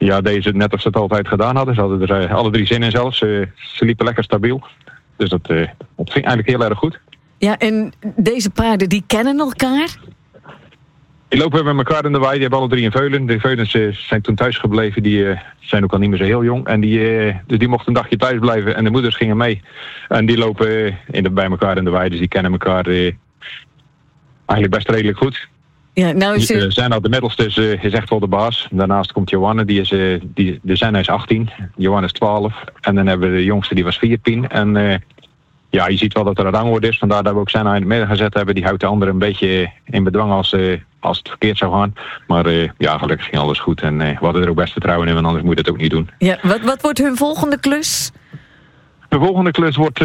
Ja, deze net als ze het altijd gedaan hadden. Ze hadden er alle 3 zin in zelfs. Ze liepen lekker stabiel. Dus dat ging eigenlijk heel erg goed. Ja, en deze paarden die kennen elkaar? Die lopen met elkaar in de wei. Die hebben alle 3 een veulen. De veulens zijn toen thuis gebleven. Die zijn ook al niet meer zo heel jong. En dus die mochten een dagje thuis blijven. En de moeders gingen mee. En die lopen bij elkaar in de wei. Dus die kennen elkaar eigenlijk best redelijk goed. Ja, nou is Zenna, de middelste, is echt wel de baas. Daarnaast komt Johanne. De Zenna is 18. Johanne is 12. En dan hebben we de jongste, die was 14. En ja, je ziet wel dat er een rangorde is. Vandaar dat we ook Zenna in het midden gezet hebben. Die houdt de andere een beetje in bedwang als het verkeerd zou gaan. Maar ja, gelukkig ging alles goed. En we hadden er ook best vertrouwen in, want anders moet je dat ook niet doen. Ja, wat wordt hun volgende klus? De volgende klus wordt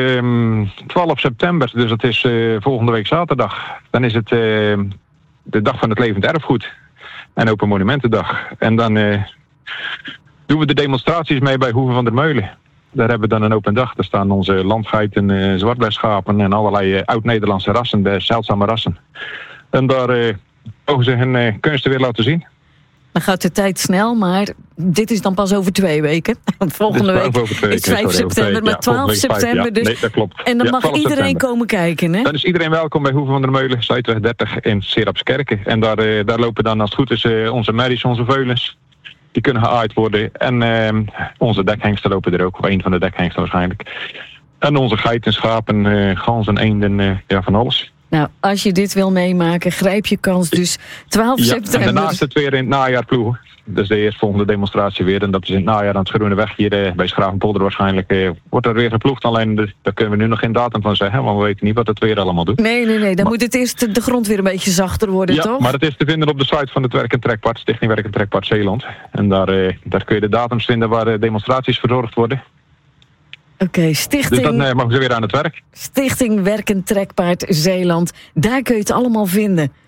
12 september. Dus dat is volgende week zaterdag. Dan is het de dag van het levend erfgoed. En Open Monumentendag. En dan doen we de demonstraties mee bij Hoeve van der Meulen. Daar hebben we dan een open dag. Daar staan onze landgeiten, zwartblijschapen en allerlei oud-Nederlandse rassen, de zeldzame rassen. En daar mogen ze hun kunsten weer laten zien. Dan gaat de tijd snel, maar dit is dan pas over 2 weken. Want volgende week is 5 september, maar 12 september. Ja. Dus... Nee, dat klopt. En dan mag iedereen september komen kijken, hè? Dan is iedereen welkom bij Hoeve van der Meulen, Zuidweg 30 in Serapskerken. En daar lopen dan, als het goed is, onze merries, onze veulens. Die kunnen geaaid worden. En onze dekhengsten lopen er ook. Of 1 van de dekhengsten waarschijnlijk. En onze geiten, schapen, ganzen, eenden, ja, van alles. Nou, als je dit wil meemaken, grijp je kans. Dus 12 september. En daarnaast het weer in het najaar ploegen. Dus de eerstvolgende demonstratie weer. En dat is in het najaar aan het Groeneweg hier bij Schravenpolder waarschijnlijk. Wordt er weer geploegd. Alleen daar kunnen we nu nog geen datum van zeggen. Want we weten niet wat het weer allemaal doet. Nee. Dan moet het eerst de grond weer een beetje zachter worden, toch? Maar het is te vinden op de site van het Werk en Trekpaard. Stichting Werk en Trekpaard Zeeland. En daar kun je de datums vinden waar de demonstraties verzorgd worden. Oké, Stichting... Dus dan mogen ze weer aan het werk. Stichting Werk en Trekpaard Zeeland. Daar kun je het allemaal vinden.